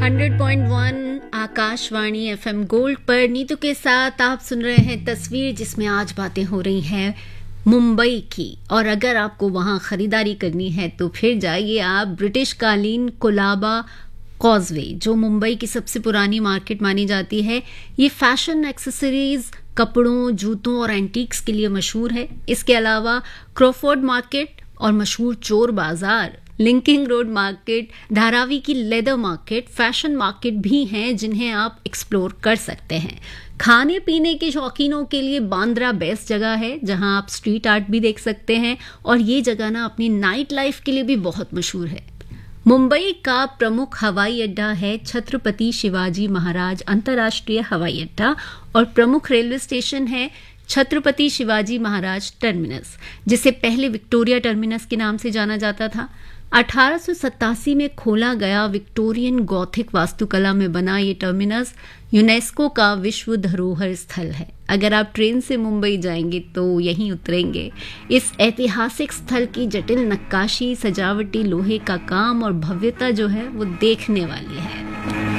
100.1 Akashvani FM gold पर नीतू के साथ आप सुन रहे हैं तस्वीर, जिसमें आज बातें हो रही हैं मुंबई की। और अगर आपको वहां खरीदारी करनी है तो फिर जाइए आप ब्रिटिश कालीन कोलाबा कॉजवे, जो मुंबई की सबसे पुरानी मार्केट मानी जाती है। ये फैशन, एक्सेसरीज, कपड़ों, जूतों और एंटीक्स के लिए मशहूर है। इसके अलावा क्रॉफोर्ड मार्केट और मशहूर चोर बाजार, लिंकिंग रोड मार्केट, धारावी की लेदर मार्केट, फैशन मार्केट भी हैं जिन्हें आप एक्सप्लोर कर सकते हैं। खाने पीने के शौकीनों के लिए बांद्रा बेस्ट जगह है, जहां आप स्ट्रीट आर्ट भी देख सकते हैं। और ये जगह ना अपनी नाइट लाइफ के लिए भी बहुत मशहूर है। मुंबई का प्रमुख हवाई अड्डा है छत्रपति शिवाजी महाराज अंतर्राष्ट्रीय हवाई अड्डा, और प्रमुख रेलवे स्टेशन है छत्रपति शिवाजी महाराज टर्मिनस, जिसे पहले विक्टोरिया टर्मिनस के नाम से जाना जाता था। 1887 में खोला गया विक्टोरियन गॉथिक वास्तुकला में बना ये टर्मिनस यूनेस्को का विश्व धरोहर स्थल है। अगर आप ट्रेन से मुंबई जाएंगे तो यहीं उतरेंगे। इस ऐतिहासिक स्थल की जटिल नक्काशी, सजावटी लोहे का काम और भव्यता जो है वो देखने वाली है।